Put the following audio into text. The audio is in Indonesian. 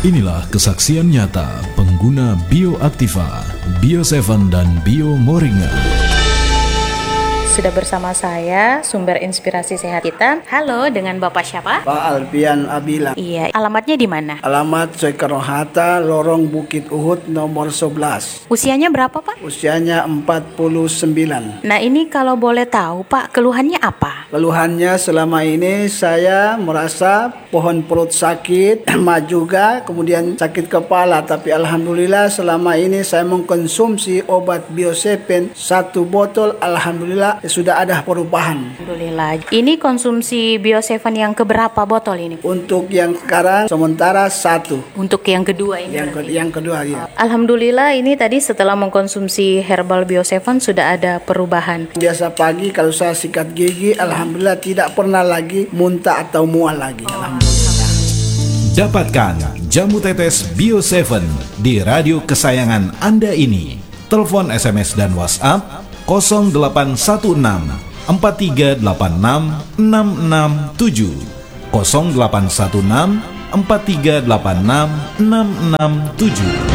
Inilah kesaksian nyata pengguna Bioaktiva, Bio7 dan Bio Moringa. Sudah bersama saya, sumber inspirasi sehat kita. Halo, dengan Bapak siapa? Pak Alfian Abila. Iya, alamatnya di mana? Alamat Soekarno-Hatta, Lorong Bukit Uhud, nomor 11. Usianya berapa, Pak? Usianya 49. Nah, ini kalau boleh tahu, Pak, keluhannya apa? Keluhannya selama ini saya merasa pohon perut sakit, mah juga, kemudian sakit kepala. Tapi alhamdulillah selama ini saya mengkonsumsi obat Bio7 1 botol, alhamdulillah sudah ada perubahan. Alhamdulillah. Ini konsumsi Bio7 yang keberapa botol ini? Untuk yang sekarang sementara 1. Untuk yang kedua ini? Yang kedua ya. Alhamdulillah ini tadi setelah mengkonsumsi herbal Bio7 sudah ada perubahan. Biasa pagi kalau saya sikat gigi, alhamdulillah tidak pernah lagi muntah atau mual lagi. Alhamdulillah. Dapatkan jamu tetes Bio7 di radio kesayangan Anda ini. Telepon, SMS, dan WhatsApp 0816 4386 667 0816 4386 667.